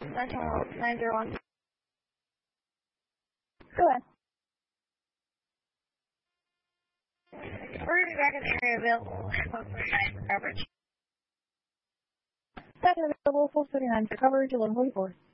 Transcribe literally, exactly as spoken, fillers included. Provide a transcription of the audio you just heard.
Central nine zero one. Go ahead. We're going to be back in the area available for coverage. Back available, full thirty-nine for coverage, eleven forty-four.